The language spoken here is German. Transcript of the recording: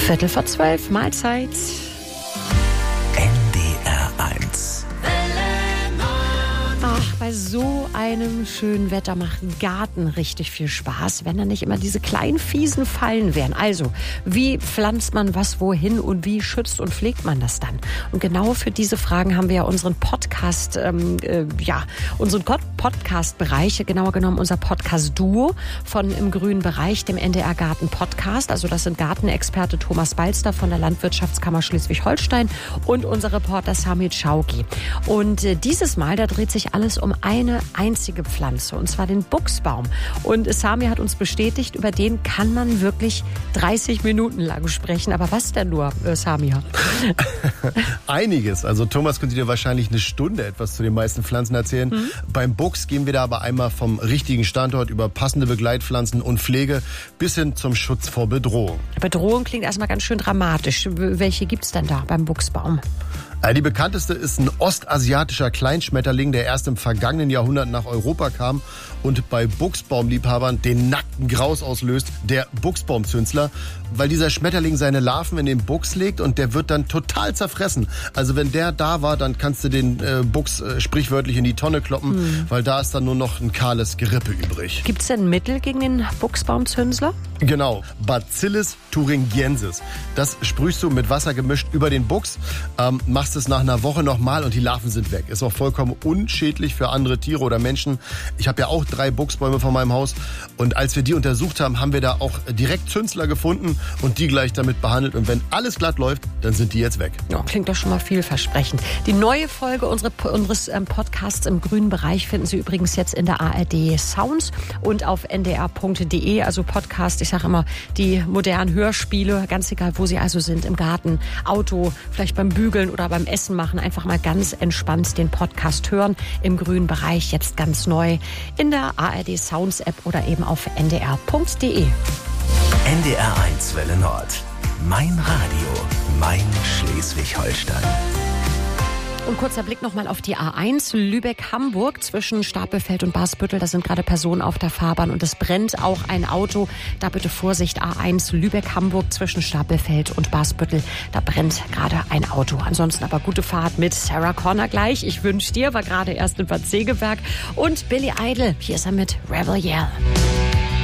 12:15, Mahlzeit. NDR 1. Ach, bei so einem schönen Wetter macht ein Garten richtig viel Spaß, wenn da nicht immer diese kleinen fiesen Fallen wären. Also, wie pflanzt man was wohin und wie schützt und pflegt man das dann? Und genau für diese Fragen haben wir ja unseren Podcast-Bereich, genauer genommen unser Podcast-Duo von Im Grünen Bereich, dem NDR Garten Podcast. Also das sind Gartenexperte Thomas Balster von der Landwirtschaftskammer Schleswig-Holstein und unser Reporter Sami Tschaugi. Und dieses Mal, da dreht sich alles um eine einzige Pflanze, und zwar den Buchsbaum. Und Sami hat uns bestätigt, über den kann man wirklich 30 Minuten lang sprechen. Aber was denn nur, Sami? Einiges. Also Thomas könnte dir wahrscheinlich eine Stunde etwas zu den meisten Pflanzen erzählen. Beim Buchs gehen wir da aber einmal vom richtigen Standort über passende Begleitpflanzen und Pflege bis hin zum Schutz vor Bedrohung. Bedrohung klingt erstmal ganz schön dramatisch. Welche gibt's denn da beim Buchsbaum? Die bekannteste ist ein ostasiatischer Kleinschmetterling, der erst im vergangenen Jahrhundert nach Europa kam und bei Buchsbaumliebhabern den nackten Graus auslöst, der Buchsbaumzünsler, weil dieser Schmetterling seine Larven in den Buchs legt und der wird dann total zerfressen. Also wenn der da war, dann kannst du den Buchs sprichwörtlich in die Tonne kloppen, weil da ist dann nur noch ein kahles Gerippe übrig. Gibt's denn ein Mittel gegen den Buchsbaumzünsler? Genau, Bacillus thuringiensis. Das sprühst du mit Wasser gemischt über den Buchs, machst es nach einer Woche nochmal und die Larven sind weg. Ist auch vollkommen unschädlich für andere Tiere oder Menschen. Ich habe ja auch 3 Buchsbäume vor meinem Haus und als wir die untersucht haben, haben wir da auch direkt Zünsler gefunden und die gleich damit behandelt. Und wenn alles glatt läuft, dann sind die jetzt weg. Ja, klingt doch schon mal vielversprechend. Die neue Folge unseres Podcasts Im Grünen Bereich finden Sie übrigens jetzt in der ARD Sounds und auf ndr.de, also Podcast, ich sage immer, die modernen Hörspiele, ganz egal, wo Sie also sind, im Garten, Auto, vielleicht beim Bügeln oder beim Essen machen, einfach mal ganz entspannt den Podcast hören. Im Grünen Bereich jetzt ganz neu in der ARD Sounds App oder eben auf ndr.de. NDR 1 Welle Nord. Mein Radio, mein Schleswig-Holstein. Und kurzer Blick nochmal auf die A1 Lübeck-Hamburg zwischen Stapelfeld und Basbüttel. Da sind gerade Personen auf der Fahrbahn und es brennt auch ein Auto. Da bitte Vorsicht, A1 Lübeck-Hamburg zwischen Stapelfeld und Basbüttel. Da brennt gerade ein Auto. Ansonsten aber gute Fahrt mit Sarah Connor gleich. Ich wünsche dir, war gerade erst in Bad Segeberg. Und Billy Idol, hier ist er mit Rebel Yell.